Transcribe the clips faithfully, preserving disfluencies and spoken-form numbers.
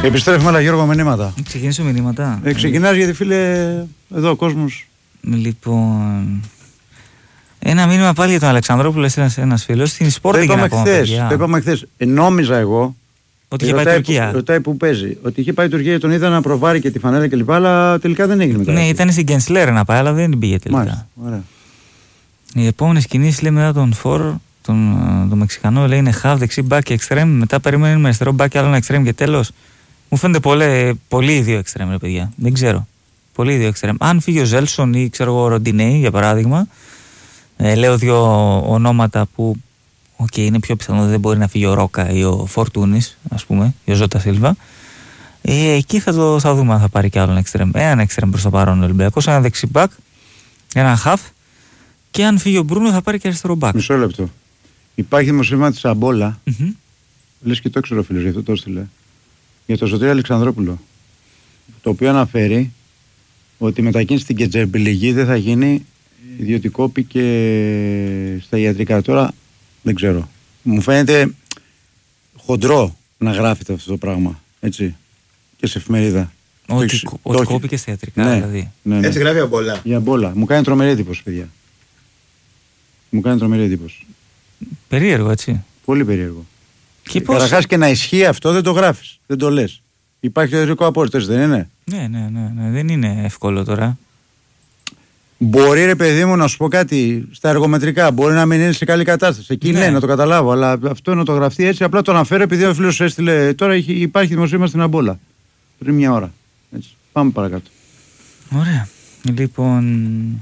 Επιστρέφουμε, αλλά Γιώργο, μηνύματα. Ξεκινήσω μηνύματα. Ε, ξεκινάς γιατί, φίλε, εδώ ο κόσμος. Λοιπόν. Ένα μήνυμα πάλι για τον Αλεξανδρόπουλο, ένας, ένας φίλος. Στην Sporting το ακόμα, Το είπαμε χθες. Ε, νόμιζα εγώ. Ότι είχε πάει η Τουρκία. Ρωτάει που παίζει. Ότι είχε πάει η Τουρκία, τον είδα να προβάρει και τη φανέλα κλπ. Αλλά τελικά δεν έγινε μετά. Ναι, ήταν στην Γκενσλέρ να πάει, αλλά δεν πήγε τελικά. Μάλιστα, ωραία. Οι επόμενες κινήσεις, λέει, μετά τον Φορ, τον, τον Μεξικανό, λέει είναι half, δεξί, back και extreme. Μετά περιμένουμε με αριστερό back και άλλο ένα extreme και τέλος. Μου φαίνεται πολύ, πολύ οι δύο extreme, ρε παιδιά. Δεν ξέρω. Πολύ οι δύο extreme. Αν φύγει ο Ζέλσον ή ξέρω εγώ ο Ροντινέι, για παράδειγμα, ε, λέω δύο ονόματα που okay, είναι πιο πιθανό ότι δεν μπορεί να φύγει ο Ρόκα ή ο Φορτούνης, ας πούμε, ή ο Ζώτα Σίλβα. Ε, εκεί θα, το, θα δούμε αν θα πάρει κι άλλον extreme. Ένα extreme προς το παρόν ο Ολυμπιακός, ένα δεξί back, ένα half. Και αν φύγει ο Μπρούνο θα πάρει και αριστερό μπακ. Μισό λεπτό. Υπάρχει δημοσίευμα της Αμπόλα. Mm-hmm. Λες και το ξέρω, φίλος, γι' αυτό το έστειλε. Για τον Σωτήρη Αλεξανδρόπουλο. Το οποίο αναφέρει ότι η μετακίνηση στην Κετζερμπιλιγή δεν θα γίνει ιδιωτικό και στα ιατρικά. Τώρα δεν ξέρω. Μου φαίνεται χοντρό να γράφεται αυτό το πράγμα. Έτσι. Και σε εφημερίδα. Ότι, ότι κόπηκε στα ιατρικά, ναι, δηλαδή. Ναι, ναι. Έτσι γράφει η Αμπόλα. Η Αμπόλα. Μου κάνει τρομερή εντύπωση, παιδιά. Μου κάνει τρομερή εντύπωση. Περίεργο, έτσι. Πολύ περίεργο. Και πώς... Καταρχάς και να ισχύει αυτό δεν το γράφεις. Δεν το λες. Υπάρχει το ιατρικό απόρριτο, δεν είναι. Ναι, ναι, ναι, ναι. Δεν είναι εύκολο τώρα. Μπορεί, ρε παιδί μου, να σου πω κάτι στα εργομετρικά. Μπορεί να μην είναι σε καλή κατάσταση. Εκεί ναι, ναι να το καταλάβω. Αλλά αυτό να το γραφτεί έτσι. Απλά το αναφέρω επειδή ο φίλος έστειλε. Τώρα υπάρχει δημοσίευμα στην Αμπόλα. Πριν μια ώρα. Έτσι. Πάμε παρακάτω. Ωραία. Λοιπόν.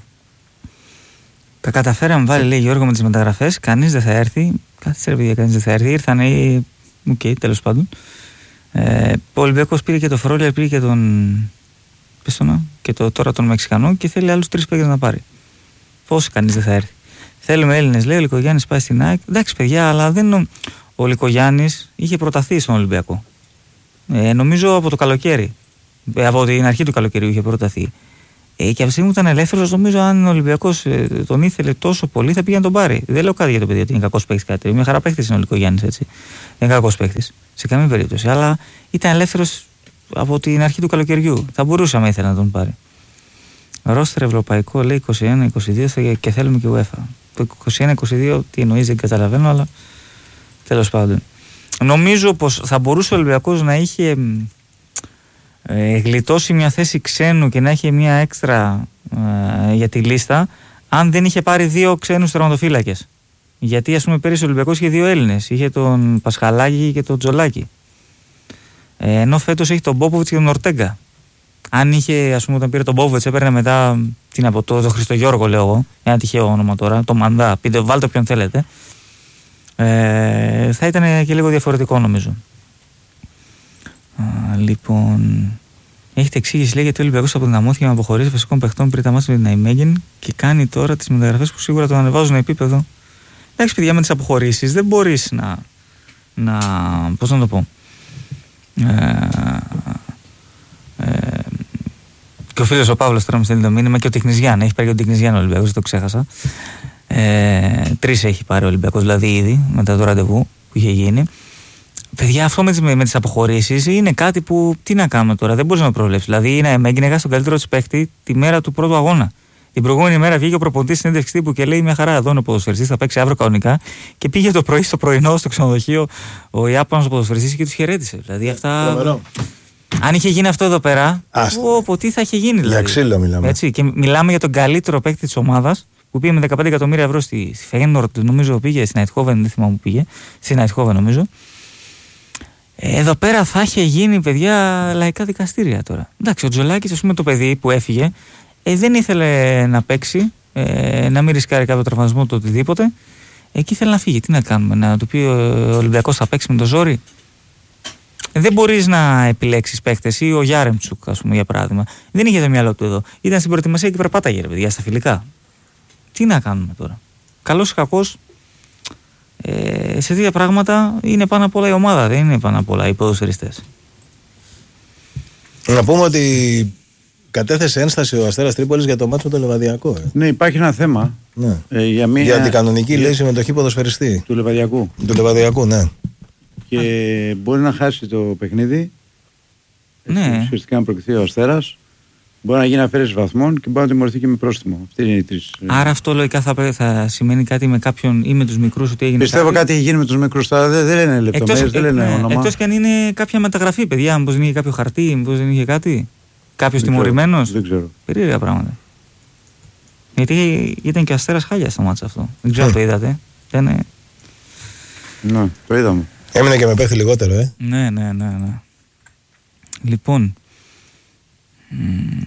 Τα καταφέραμε, βάλει, λέει Γιώργο, με τις μεταγραφές. Κανείς δεν θα έρθει. Κάθισε, ρε παιδιά, κανείς δεν θα έρθει. Ήρθαν οι. Οκ, okay, τέλος πάντων. Ε, ο Ολυμπιακός πήρε και το Φρόλερ, πήρε και τον. Πίστονα, και το, τώρα τον Μεξικανό και θέλει άλλους τρεις παίκτες να πάρει. Πώς κανείς δεν θα έρθει. Θέλουμε Έλληνες, λέει ο Λικογιάννης πάει στην ΑΕΚ. Εντάξει, παιδιά, αλλά δεν είναι. Ο Λικογιάννης είχε προταθεί στον Ολυμπιακό. Ε, νομίζω από το καλοκαίρι. Ε, από την αρχή του καλοκαιριού είχε προταθεί. Ε, και από τη στιγμή που ήταν ελεύθερος, νομίζω αν ο Ολυμπιακός ε, τον ήθελε τόσο πολύ, θα πήγε να τον πάρει. Δεν λέω κάτι για το παιδί ότι είναι κακός παίκτης κάτι. Μια χαρά παίκτης είναι ο Λικογιάννης, έτσι. Δεν είναι κακός παίκτης σε καμία περίπτωση. Αλλά ήταν ελεύθερος από την αρχή του καλοκαιριού. Θα μπορούσε να ήθελε να τον πάρει. Ρόστερ ευρωπαϊκό, λέει είκοσι ένα είκοσι δύο και θέλουμε και UEFA. Το είκοσι ένα είκοσι δύο τι εννοείς δεν καταλαβαίνω, αλλά τέλος πάντων. Νομίζω πως θα μπορούσε ο Ολυμπιακός να είχε ε, γλιτώσει μια θέση ξένου και να είχε μια έξτρα ε, για τη λίστα αν δεν είχε πάρει δύο ξένους τερματοφύλακες. Γιατί ας πούμε πέρυσι ο Ολυμπιακός είχε δύο Έλληνες. Είχε τον Πασχαλάκη και τον Τζολάκη. Ε, ενώ φέτος έχει τον Μπόποβιτς και τον Ορτέγκα. Αν είχε, ας πούμε, όταν πήρε τον Μπόποβιτς, έπαιρνε μετά την από το, το Χριστογιώργο, λέω εγώ. Ένα τυχαίο όνομα τώρα. Το Μαντά. Πείτε, βάλτε όποιον θέλετε. Ε, θα ήταν και λίγο διαφορετικό, νομίζω. Α, λοιπόν. Έχετε εξήγηση, λέει, γιατί ο Ολυμπιακός αποδυναμώθηκε με αποχωρήσεις βασικών παιχτών πριν τα μάτια με την Αϊμέγεν και κάνει τώρα τις μεταγραφές που σίγουρα τον ανεβάζουν επίπεδο. Εντάξει, παιδιά, με τις αποχωρήσεις δεν μπορείς να. να πώς να το πω. Ε, ε, και ο φίλος ο Παύλος τώρα μου στέλνει το μήνυμα και ο Τικνιζιάν. Έχει πάρει και ο Τικνιζιάν ο Ολυμπιακός, το ξέχασα. Ε, τρεις έχει πάρει ο Ολυμπιακός δηλαδή ήδη μετά το ραντεβού που είχε γίνει. Παιδιά, αυτό με τις, με τις αποχωρήσεις είναι κάτι που τι να κάνουμε τώρα, δεν μπορείς να το προβλέψεις. Δηλαδή είναι έγκυνεγα στον καλύτερο της παίχτη τη μέρα του πρώτου αγώνα. Την προηγούμενη μέρα βγήκε ο προπονητής στην συνέντευξη τύπου και λέει: μια χαρά, εδώ είναι ο ποδοσφαιριστής, θα παίξει αύριο κανονικά. Και πήγε το πρωί στο πρωινό στο ξενοδοχείο ο Ιάπωνας ποδοσφαιριστής και τους χαιρέτησε. Δηλαδή αυτά. Λομερό. Αν είχε γίνει αυτό εδώ πέρα, πω, τι θα είχε γίνει. Δηλαδή. Για ξύλο μιλάμε. Έτσι, και μιλάμε για τον καλύτερο παίκτη της ομάδας που πήγε με δεκαπέντε εκατομμύρια ευρώ στη Φέγενορντ, νομίζω πήγε στην Αιτχόβεν, δεν θυμάμαι που πήγε. Στην Αιτχόβεν, νομίζω. Εδώ πέρα θα είχε γίνει, παιδιά, λαϊκά δικαστήρια τώρα. Εντάξει, ο Τζολάκης, ας πούμε, το παιδί που έφυγε. Ε, δεν ήθελε να παίξει, ε, να μην ρισκάρει κάποιο τραυματισμό το οτιδήποτε. Εκεί ήθελε να φύγει. Τι να κάνουμε, να του πει ο Ολυμπιακός θα παίξει με το ζόρι. Ε, δεν μπορείς να επιλέξεις παίχτες ή ο Γιάρεμτσουκ, ας πούμε, για παράδειγμα. Δεν είχε το μυαλό του εδώ. Ήταν στην προετοιμασία και περπάταγε, ρε παιδιά, στα φιλικά. Τι να κάνουμε τώρα. Καλός ή κακός, ε, σε τέτοια πράγματα είναι πάνω απ' όλα η ομάδα, δεν είναι πάνω απ' όλα οι ποδοσφαιριστές. Να πούμε ότι κατέθεσε ένσταση ο Αστέρας Τρίπολης για το μάτσο το Λεβαδιακό. Ε. Ναι, υπάρχει ένα θέμα. Ναι. Ε, για μια... για την κανονική για... λέει συμμετοχή ποδοσφαιριστή. Του Λεβαδιακού. Του Λεβαδιακού, ναι. Και μπορεί να χάσει το παιχνίδι Ναι. Ουσιαστικά, αν προκριθεί ο Αστέρας, μπορεί να γίνει αφαίρεση βαθμών και μπορεί να τιμωρηθεί και με πρόστιμο. Αυτή είναι οι τρεις. Άρα αυτό λογικά θα, θα σημαίνει κάτι με κάποιον ή με τους μικρούς ότι έγινε. Πιστεύω κάτι, κάτι έχει γίνει με τους μικρούς. Δεν, δεν λένε λεπτομέρειες, δεν λένε όνομα. Εκτός και αν είναι κάποια μεταγραφή, παιδιά, μήπως δεν είχε κάποιο χαρτί, μήπως δεν είχε κάτι. Κάποιος τιμωρημένος. Δεν ξέρω. Περίεργα πράγματα. Γιατί ήταν και ο Αστέρας χάλια στο μάτς αυτό. Δεν ξέρω αν το είδατε. Ήταν... Ναι, το είδαμε. Έμεινε και με παίχτη λιγότερο, ε. Ναι, ναι, ναι, ναι. Λοιπόν. Μ,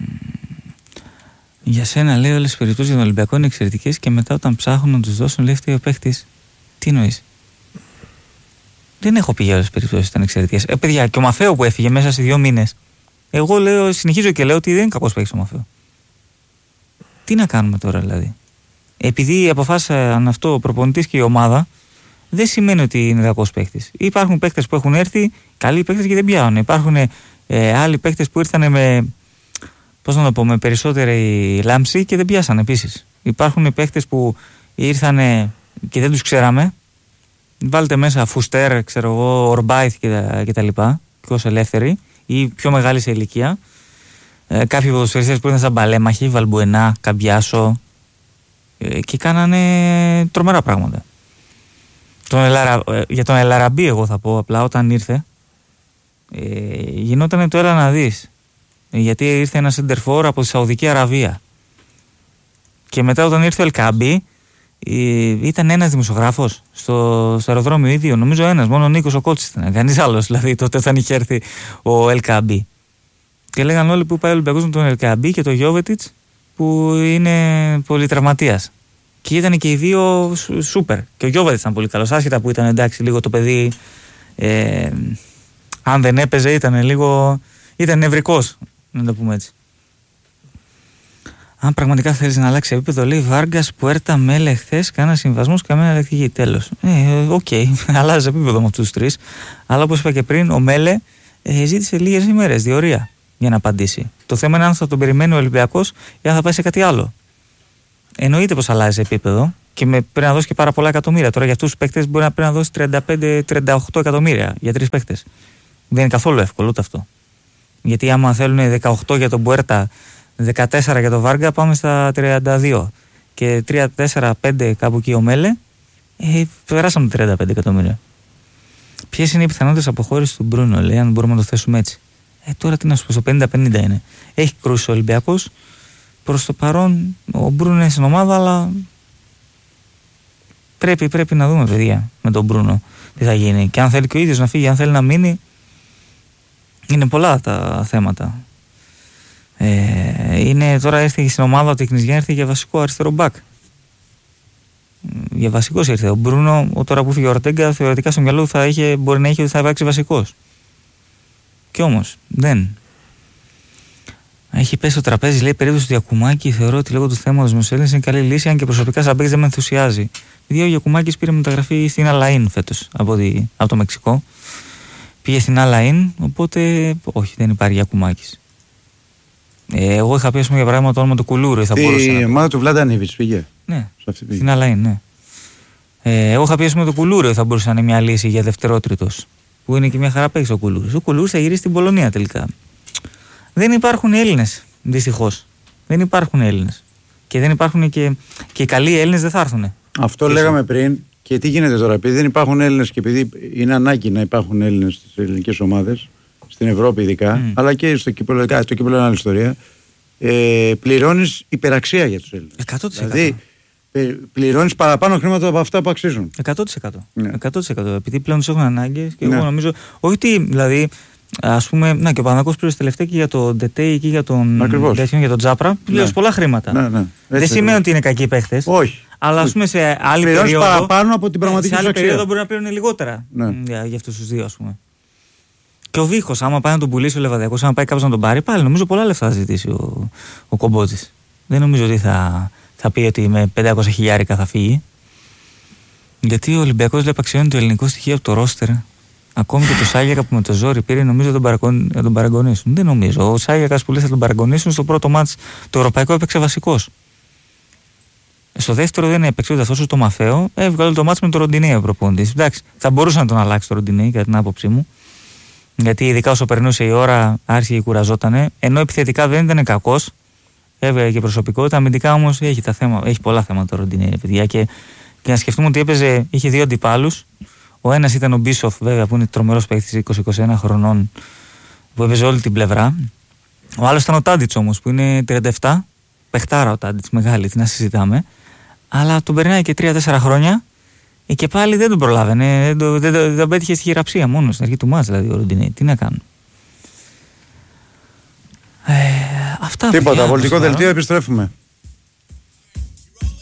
για σένα λέει όλες τις περιπτώσεις για τον Ολυμπιακό είναι εξαιρετικές και μετά όταν ψάχνουν να τους δώσουν λέει φταίει ο παίχτης. Τι εννοείς? Δεν έχω πει για όλες τις περιπτώσεις ήταν εξαιρετικές. Ε, παιδιά, και ο Μαφέο που έφυγε μέσα σε δύο μήνες. Εγώ λέω, συνεχίζω και λέω ότι δεν είναι κακός παίχτης ο Μαφέο. Τι να κάνουμε τώρα δηλαδή? Επειδή αποφάσισαν αυτό ο προπονητής και η ομάδα, δεν σημαίνει ότι είναι κακός παίχτης. Υπάρχουν παίχτες που έχουν έρθει, καλοί παίχτες και δεν πιάνουν. Υπάρχουν ε, άλλοι παίχτες που ήρθαν με, πώς να το πω, με περισσότερη λάμψη και δεν πιάσαν επίσης. Υπάρχουν παίχτες που ήρθαν και δεν τους ξέραμε. Βάλτε μέσα Φουστέρ, ξέρω εγώ, Ορμπάιθ και τα, και τα λοιπά, και ως ελεύθεροι ή πιο μεγάλη σε ηλικία. Ε, κάποιοι ποδοσφαιριστές που ήρθαν σαν Μπαλέμαχοι, Βαλμπουενά, Καμπιάσο ε, και κάνανε τρομερά πράγματα. Τον Ελαρα... Για τον Ελαραμπή εγώ θα πω απλά όταν ήρθε ε, γινόταν το έλα να δεις, γιατί ήρθε ένα σεντερφόρ από τη Σαουδική Αραβία και μετά όταν ήρθε ο Ελκαμπή ε, ήταν ένας δημοσιογράφος στο, στο αεροδρόμιο ίδιο, νομίζω ένας, μόνο ο Νίκος ο Κότσης ήταν, κανείς άλλος δηλαδή τότε όταν είχε έρθει ο Ελκαμπή και λέγαν όλοι που πάει ο Ολυμπιακός με τον Ελκαμπή και τον Γιόβετιτς που είναι πολυτραυματίας. Και ήταν και οι δύο σούπερ. Και ο Γιώβετιτς ήταν πολύ καλός. Άσχετα που ήταν εντάξει, λίγο το παιδί. Ε, αν δεν έπαιζε, ήταν λίγο. Ήταν νευρικός, να το πούμε έτσι. Αν πραγματικά θέλεις να αλλάξει επίπεδο, λέει Βάργκας, Πουέρτα, Μέλε, χθες, κάνα συμβασμό, καμία αλλακτική. Τέλος. Ε, οκ, okay. Αλλάζει επίπεδο με αυτούς τους τρεις. Αλλά όπως είπα και πριν, ο Μέλε ε, ζήτησε λίγες ημέρες, διορία, για να απαντήσει. Το θέμα είναι αν θα τον περιμένει ο Ολυμπιακός ή αν θα πάει σε κάτι άλλο. Εννοείται πως αλλάζει επίπεδο και με, πρέπει να δώσει και πάρα πολλά εκατομμύρια. Τώρα για αυτούς τους παίκτες μπορεί να πρέπει να δώσει τριάντα πέντε με τριάντα οκτώ εκατομμύρια για τρεις παίκτες. Δεν είναι καθόλου εύκολο ούτε αυτό. Γιατί άμα θέλουν δεκαοκτώ για τον Μπουέρτα, δεκατέσσερα για τον Βάργκα, πάμε στα τριάντα δύο. Και τρία, τέσσερα, πέντε κάπου εκεί ο Μέλε, ε, περάσαμε τριάντα πέντε εκατομμύρια. Ποιες είναι οι πιθανότητες αποχώρησης του Μπρούνο, λέει, αν μπορούμε να το θέσουμε έτσι? Ε, τώρα τι να σου πω, στο πενήντα πενήντα είναι. Έχει κρούσει ο Ολυμπιακός. Προς το παρόν ο Μπρούνο είναι στην ομάδα, αλλά πρέπει, πρέπει να δούμε, παιδιά, με τον Μπρούνο τι θα γίνει. Και αν θέλει και ο ίδιος να φύγει, αν θέλει να μείνει, είναι πολλά τα θέματα. Ε, είναι, τώρα ήρθε στην ομάδα ο Κνιζιά, ήρθε για βασικό αριστερό μπακ. Για βασικός ήρθε. Ο Μπρούνο, ο, τώρα που φύγει ο Ορτέγκα, θεωρητικά στο μυαλό θα είχε, μπορεί να είχε ότι θα υπάρξει βασικός. Κι όμως δεν. Έχει πέσει στο τραπέζι, λέει, περίπτωση του Γιακουμάκη. Θεωρώ ότι λόγω του θέματος Μουσέλης είναι καλή λύση, αν και προσωπικά σαν παίκτης δεν με ενθουσιάζει. Διότι ο Γιακουμάκης πήρε μεταγραφή στην Αλαΐν φέτος από, τη, από το Μεξικό. Πήγε στην Αλαΐν, οπότε όχι, δεν υπάρχει Γιακουμάκης. Ε, εγώ είχα πει, ας πούμε, για παράδειγμα το όνομα του Κουλούρου. Η ομάδα του Βλαντανίβιτς πήγε. Ναι, στην Αλαΐν, ναι. Ε, εγώ είχα πει, ας πούμε, το Κουλούρου θα μπορούσε να είναι μια λύση για δευτερότριτος. Που είναι και μια χαρά παίκτης ο Κουλούρου. Ο Κουλούρου θα γυρίσει στην Πολωνία τελικά. Δεν υπάρχουν Έλληνες, δυστυχώς. Δεν υπάρχουν Έλληνες. Και δεν υπάρχουν και, και οι καλοί Έλληνες δεν θα έρθουν. Αυτό Πίσω. λέγαμε πριν. Και τι γίνεται τώρα, επειδή δεν υπάρχουν Έλληνες και επειδή είναι ανάγκη να υπάρχουν Έλληνες στις ελληνικές ομάδες, στην Ευρώπη ειδικά, mm. αλλά και στο κύπελλο, το κύπελλο είναι άλλη ιστορία, ε, πληρώνεις υπεραξία για τους Έλληνες. εκατό τοις εκατό. Δηλαδή, πληρώνεις παραπάνω χρήματα από αυτά που αξίζουν. εκατό τοις εκατό. Ναι. εκατό τοις εκατό. Επειδή πλέον τους έχουν ανάγκες και ναι. εγώ νομίζω. Όχι ότι δηλαδή. Ας πούμε, να και ο Παναθηναϊκός πλήρωσε τελευταία και για τον Ντετέι και για τον Ντεσιόν, για τον Τζάπρα. Πλήρωσε ναι. πολλά χρήματα. Ναι, ναι. Δεν σημαίνει ότι είναι κακοί παίχτες. Όχι. Αλλά ας πούμε σε άλλη περίοδο. περίοδο. παραπάνω από την πραγματική σε άλλη αξία. περίοδο μπορεί να πληρώνει λιγότερα ναι. για, για αυτούς τους δύο, ας πούμε. Και ο Βίχος, άμα πάει να τον πουλήσει ο Λεβαδιακός, άμα πάει κάποιος να τον πάρει, πάλι νομίζω πολλά λεφτά θα ζητήσει ο, ο Κομπότης. Δεν νομίζω ότι θα, θα πει ότι με πεντακόσια χιλιάρικα θα φύγει. Γιατί ο Ολυμπιακός λέει απαξιώνει το ελληνικό στοιχείο από το ρόστερ. Ακόμη και το Σάγιακα που με το ζόρι πήρε, νομίζω να τον, τον παραγωνίσουν. Δεν νομίζω. Ο Σάγιακας που λέει θα τον παραγωνίσουν, στο πρώτο μάτς το ευρωπαϊκό έπαιξε βασικός. Στο δεύτερο δεν έπαιξε ούτε αυτός ούτε το Μαφέο. Έβγαλε το μάτς με τον Ροντινέη ο προπονητής. Εντάξει, θα μπορούσε να τον αλλάξει το Ροντινέη κατά την άποψή μου. Γιατί ειδικά όσο περνούσε η ώρα άρχισε και κουραζότανε. Ενώ επιθετικά δεν ήταν κακός. Έβγαλε και προσωπικότητα. Αμυντικά όμως έχει, έχει πολλά θέματα ο Ροντινέη, παιδιά. Και, και να σκεφτούμε ότι έπαιζε, είχε δύο αντιπάλους. Ο ένας ήταν ο Μπίσοφ, βέβαια, που είναι τρομερός παίκτης είκοσι είκοσι ένα χρονών, που έπαιζε όλη την πλευρά. Ο άλλος ήταν ο Τάντιτς όμως, που είναι τριάντα επτά. Παιχτάρα ο Τάντιτς, μεγάλη, τι να συζητάμε. Αλλά τον περνάει και τρία τέσσερα χρόνια και πάλι δεν τον προλάβαινε. Δεν τον δεν, δεν, δεν πέτυχε στη χειραψία μόνο στην αρχή του μάτς, δηλαδή ο Ροντινέη. Τι να κάνουν. Ε, αυτά. Τίποτα, πολιτικό δελτίο, επιστρέφουμε.